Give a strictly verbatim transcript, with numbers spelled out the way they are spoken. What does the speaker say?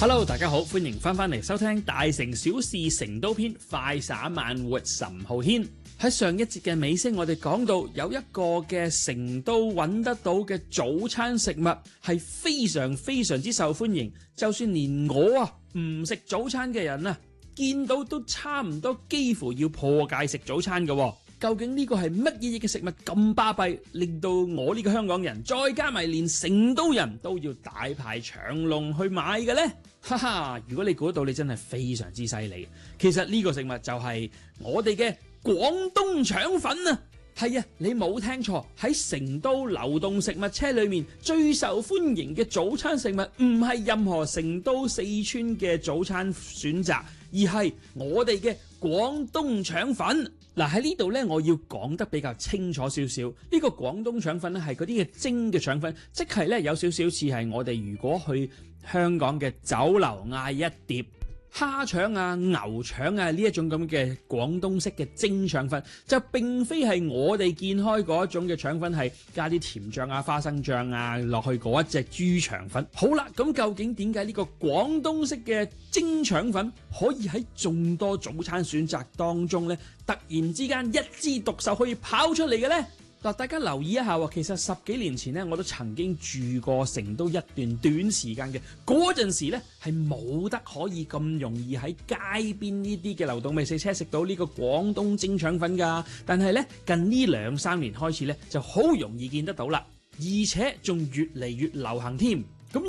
Hello， 大家好，歡迎翻返嚟收聽大城小事成都篇，快灑慢活岑浩軒。喺上一節嘅尾聲，我哋講到有一個嘅成都揾得到嘅早餐食物係非常非常之受歡迎，就算連我啊唔食早餐嘅人啊，見到都差唔多幾乎要破戒食早餐嘅。究竟呢個係乜嘢嘅食物咁巴閉，令到我呢個香港人，再加埋連成都人都要大排長龍去買嘅呢？哈哈！如果你估到，你真係非常之犀利。其實呢個食物就係我哋嘅廣東腸粉啊！係啊，你冇聽錯，喺成都流動食物車裏面最受歡迎嘅早餐食物，唔係任何成都、四川嘅早餐選擇，而係我哋嘅廣東腸粉。嗱，喺呢度呢，我要講得比較清楚少少。呢個廣東腸粉咧係嗰啲嘅蒸嘅腸粉，即係呢有少少似係我哋如果去香港嘅酒樓嗌一碟蝦腸啊、牛腸啊呢一種咁嘅廣東式嘅蒸腸粉，就並非係我哋見開嗰一種嘅腸粉，係加啲甜醬啊、花生醬啊落去嗰一隻豬腸粉。好啦，咁究竟點解呢個廣東式嘅蒸腸粉可以喺眾多早餐選擇當中呢，突然之間一枝獨秀可以跑出嚟嘅呢？嗱，大家留意一下喎，其實十幾年前呢，我都曾經住過成都一段短時間嘅，嗰陣時呢係冇得可以咁容易喺街邊呢啲嘅流動美食車食到呢個廣東蒸腸粉㗎，但係呢，近呢兩三年開始呢就好容易見得到啦，而且仲越嚟越流行添。